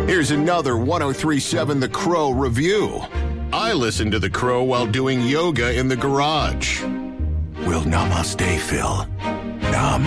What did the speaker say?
Here's another 1037 The Crow review. I listen to The Crow while doing yoga in the garage. Well, namaste, Phil. Nam.